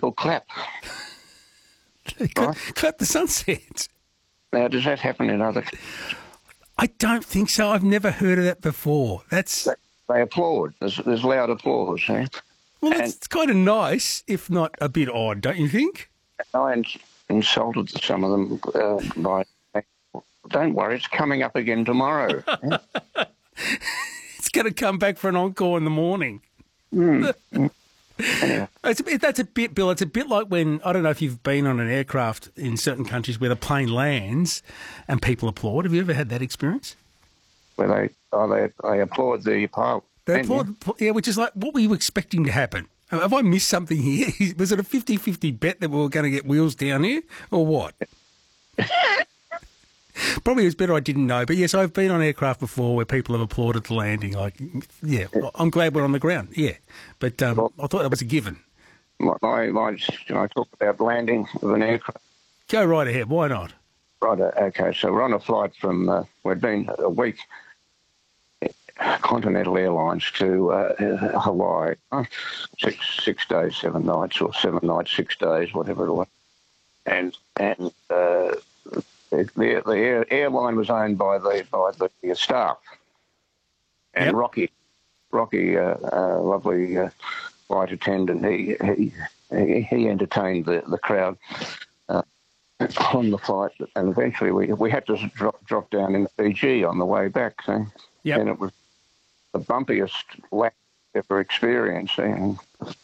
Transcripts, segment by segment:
or clap. Right? Clap the sunset. Now, does that happen in other? I don't think so. I've never heard of that before. That's They applaud. There's loud applause. Eh? well, it's kind of nice, if not a bit odd, don't you think? I insulted some of them by saying, don't worry, it's coming up again tomorrow. It's going to come back for an encore in the morning. Anyway. That's a bit, Bill. It's a bit like when, I don't know if you've been on an aircraft in certain countries where the plane lands and people applaud. Have you ever had that experience? Where they applaud the pilot. They applaud, yeah, which is like, what were you expecting to happen? Have I missed something here? Was it a 50-50 bet that we were going to get wheels down here, or what? Probably it was better I didn't know. But yes, I've been on aircraft before where people have applauded the landing. Like, yeah, I'm glad we're on the ground. Yeah, but I thought that was a given. Can I talk about landing of an aircraft? Go right ahead. Why not? Right. Okay. So we're on a flight from. We'd been a week. Continental Airlines to Hawaii. 6 days, 7 nights, or 7 nights, 6 days, whatever it was. And the airline was owned by the staff. And yep. Rocky, lovely flight attendant, he entertained the crowd on the flight, and eventually we had to drop down in Fiji on the way back. So, yep. And it was the bumpiest lap ever experienced. And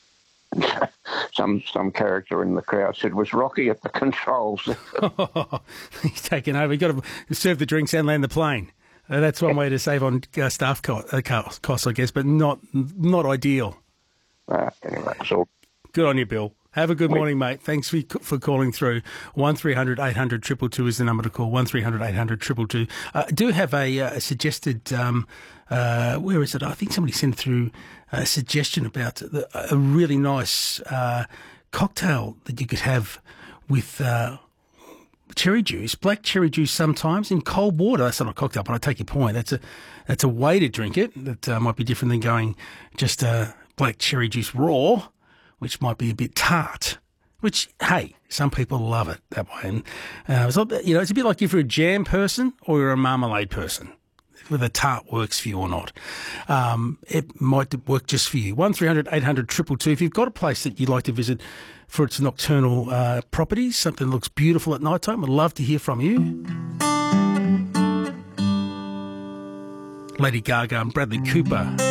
some character in the crowd said, "Was Rocky at the controls?" He's taken over. You've got to serve the drinks and land the plane. That's one way to save on staff costs, I guess, but not ideal. Anyway, so good on you, Bill. Have a good morning, mate. Thanks for calling through. 1300 800 222 is the number to call. 1300 800 222. Do have a suggested. Where is it? I think somebody sent through a suggestion about a really nice cocktail that you could have with cherry juice, black cherry juice, sometimes in cold water. That's not a cocktail, but I take your point. That's a way to drink it. That might be different than going just black cherry juice raw, which might be a bit tart, which, hey, some people love it that way. And, so, it's a bit like if you're a jam person or you're a marmalade person, whether tart works for you or not. It might work just for you. 1300 800 222. If you've got a place that you'd like to visit for its nocturnal properties, something that looks beautiful at night time, I'd love to hear from you. Lady Gaga and Bradley Cooper.